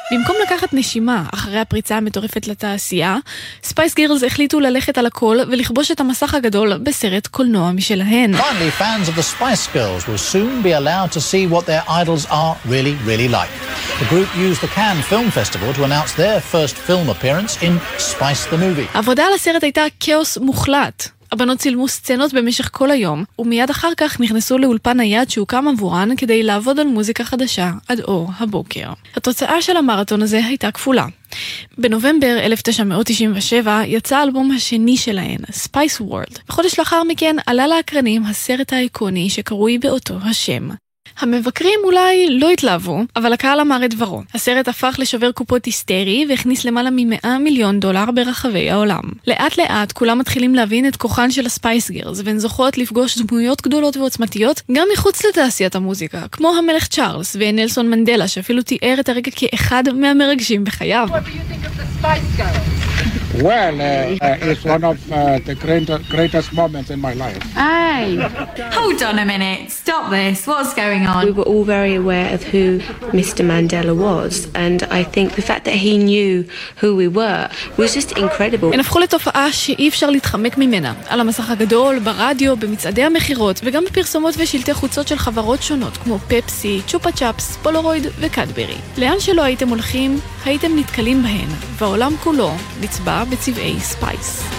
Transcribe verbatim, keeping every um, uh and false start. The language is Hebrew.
במקום לקחת נשימה אחרי הפריצה המטורפת לתעשייה, ספייס גירלס החליטו ללכת על הכל ולכבוש את המסך הגדול בסרט קולנוע משלהן. Finally, fans of the Spice Girls will soon be allowed to see what their idols are really, really like. The group used the Cannes Film Festival to announce their first film appearance in Spice the Movie. העבודה על הסרט הייתה כאוס מוחלט. הבנות צילמו סצנות במשך כל היום, ומיד אחר כך נכנסו לאולפן נייד שהוקם עבורן כדי לעבוד על מוזיקה חדשה עד אור הבוקר. התוצאה של המרתון הזה הייתה כפולה. בנובמבר אלף תשע מאות תשעים ושבע יצא האלבום השני שלהן, Spice World. בחודש לאחר מכן עלה לאקרנים הסרט האיקוני שקרוי באותו השם. המבקרים אולי לא התלהבו, אבל הקהל אמר את דברו. הסרט הפך לשובר קופות היסטרי והכניס למעלה מ-מאה מיליון דולר ברחבי העולם. לאט לאט כולם מתחילים להבין את כוחן של הספייס גירלס, והן זוכות לפגוש דמויות גדולות ועוצמתיות גם מחוץ לתעשיית המוזיקה, כמו המלך צ'ארלס ונלסון מנדלה, שאפילו תיאר את הרגע כאחד מהמרגשים בחייו. Well, uh, uh, it's one of uh, the great, greatest moments in my life. Hey, hold on a minute. Stop this. What's going on? We were all very aware of who Mister Mandela was, and I think the fact that he knew who we were was just incredible. הן הפכו לתופעה שאי אפשר להתחמק ממנה. על המסך הגדול, ברדיו, במצעדי המחירות, וגם בפרסומות ושלטי חוצות של חברות שונות, כמו פפסי, צ'ופה צ'אפס, פולרויד וקדברי. לאן שלא הייתם הולכים, הייתם נתקלים בהן, והעולם כולו נצבע בצבעי ספייס.